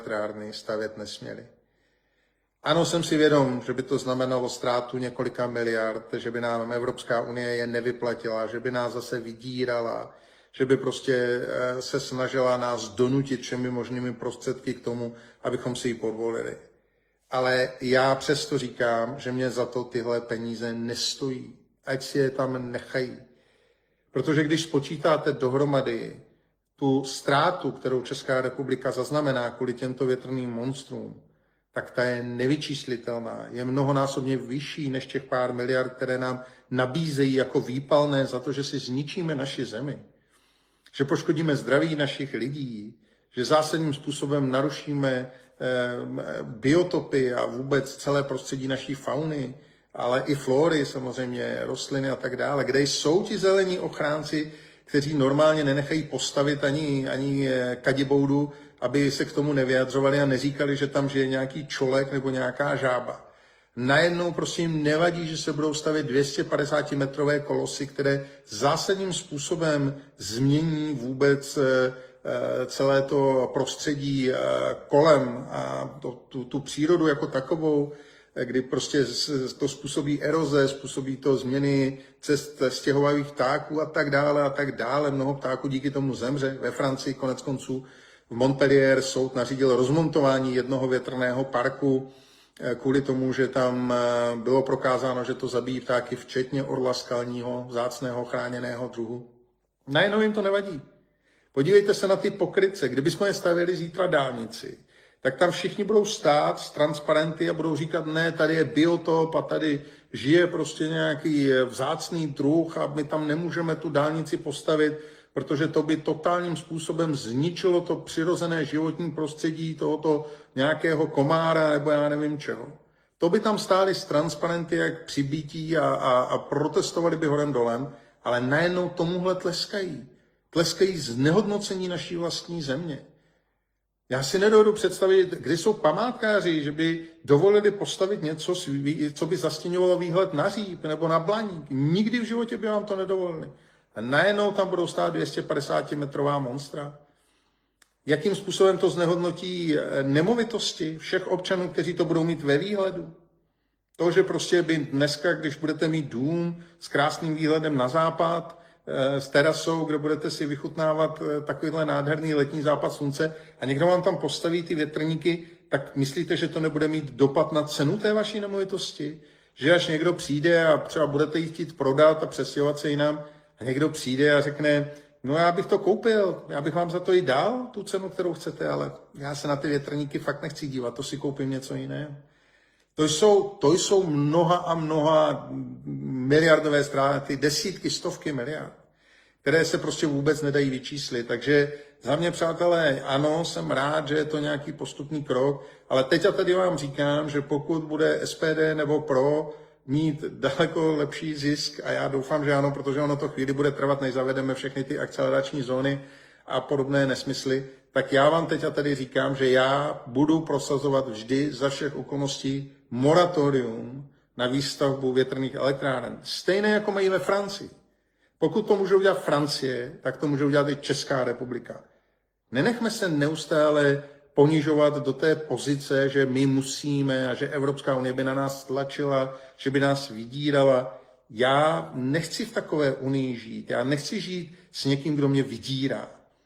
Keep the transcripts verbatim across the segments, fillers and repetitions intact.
elektrárny stavět nesměli. Ano, jsem si vědom, že by to znamenalo ztrátu několika miliard, že by nám Evropská unie je nevyplatila, že by nás zase vydírala, že by prostě se snažila nás donutit všemi možnými prostředky k tomu, abychom si ji podvolili. Ale já přesto říkám, že mě za to tyhle peníze nestojí. Ať si je tam nechají. Protože když spočítáte dohromady tu ztrátu, kterou Česká republika zaznamená kvůli těmto větrným monstrům, tak ta je nevyčíslitelná. Je mnohonásobně vyšší než těch pár miliard, které nám nabízejí jako výpalné za to, že si zničíme naši zemi. Že poškodíme zdraví našich lidí, že zásadním způsobem narušíme biotopy a vůbec celé prostředí naší fauny, ale i flory, samozřejmě rostliny a tak dále, kde jsou ti zelení ochránci, kteří normálně nenechají postavit ani, ani kadiboudu, aby se k tomu nevyjadřovali a neříkali, že tam žije nějaký čolek nebo nějaká žába. Najednou prostě jim nevadí, že se budou stavět dvě stě padesát metrové kolosy, které zásadním způsobem změní vůbec celé to prostředí kolem a to, tu, tu přírodu jako takovou, kdy prostě to způsobí eroze, způsobí to změny cest stěhovavých ptáků a tak dále a tak dále. Mnoho ptáků díky tomu zemře. Ve Francii konec konců v Montpellier soud nařídil rozmontování jednoho větrného parku kvůli tomu, že tam bylo prokázáno, že to zabíjí ptáky, včetně orla skalního, vzácného chráněného druhu. Najednou jim to nevadí. Podívejte se na ty pokrytce. Kdybychom je stavěli zítra dálnici, tak tam všichni budou stát s transparenty a budou říkat, ne, tady je biotop a tady žije prostě nějaký vzácný druh a my tam nemůžeme tu dálnici postavit, protože to by totálním způsobem zničilo to přirozené životní prostředí tohoto nějakého komára nebo já nevím čeho. To by tam stáli s transparenty jak přibítí a, a, a protestovali by horem dolem, ale najednou tomuhle tleskají. Tleskají znehodnocení naší vlastní země. Já si nedovedu představit, kdy jsou památkáři, že by dovolili postavit něco, co by zastěňovalo výhled na Říp nebo na Blaník. Nikdy v životě by vám to nedovolili. A najednou tam budou stát dvě stě padesát metrová monstra. Jakým způsobem to znehodnotí nemovitosti všech občanů, kteří to budou mít ve výhledu? To, že prostě by dneska, když budete mít dům s krásným výhledem na západ, s terasou, kde budete si vychutnávat takovýhle nádherný letní západ slunce a někdo vám tam postaví ty větrníky, tak myslíte, že to nebude mít dopad na cenu té vaší nemovitosti? Že až někdo přijde a třeba budete ji chtít prodat a přestěhovat se jinam a někdo přijde a řekne, no já bych to koupil, já bych vám za to i dal, tu cenu, kterou chcete, ale já se na ty větrníky fakt nechci dívat, to si koupím něco jiného. To jsou, to jsou mnoha a mnoha miliardové ztráty, desítky, stovky miliard, které se prostě vůbec nedají vyčíslit. Takže za mě, přátelé, ano, jsem rád, že je to nějaký postupný krok, ale teď a tady vám říkám, že pokud bude S P D nebo PRO mít daleko lepší zisk, a já doufám, že ano, protože ono to chvíli bude trvat, než zavedeme všechny ty akcelerační zóny a podobné nesmysly, tak já vám teď a tady říkám, že já budu prosazovat vždy za všech okolností moratorium na výstavbu větrných elektráren. Stejné jako mají ve Francii. Pokud to může udělat Francie, tak to může udělat i Česká republika. Nenechme se neustále ponižovat do té pozice, že my musíme a že Evropská unie by na nás tlačila, že by nás vydírala. Já nechci v takové unii žít. Já nechci žít s někým, kdo mě vydírá.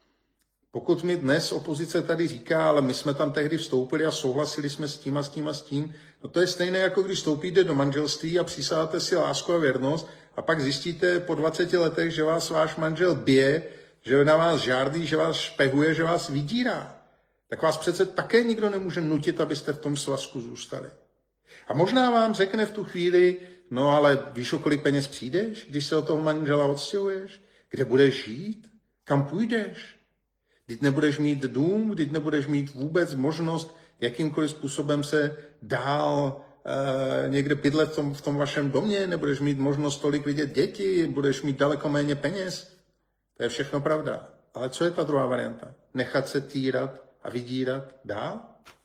Pokud mi dnes opozice tady říká, ale my jsme tam tehdy vstoupili a souhlasili jsme s tím a s tím a s tím, no to je stejné, jako když vstoupíte do manželství a přísáte si lásku a věrnost a pak zjistíte po dvaceti letech, že vás váš manžel bije, že na vás žárdí, že vás špehuje, že vás vydírá. Tak vás přece také nikdo nemůže nutit, abyste v tom svazku zůstali. A možná vám řekne v tu chvíli, no ale víš, o kolik peněz přijdeš, když se od toho manžela odstěhuješ? Kde budeš žít? Kam půjdeš? Vždyť nebudeš mít dům, vždyť nebudeš mít vůbec možnost jakýmkoliv způsobem se dál e, někde bydlet v tom, v tom vašem domě, nebudeš mít možnost tolik vidět děti, budeš mít daleko méně peněz. To je všechno pravda. Ale co je ta druhá varianta? Nechat se týrat a vydírat dál?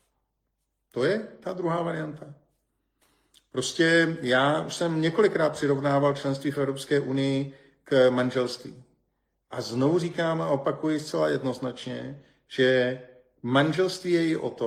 To je ta druhá varianta. Prostě já už jsem několikrát přirovnával členství v Evropské unii k manželství. A znovu říkám a opakuji zcela jednoznačně, že manželství je i o tom,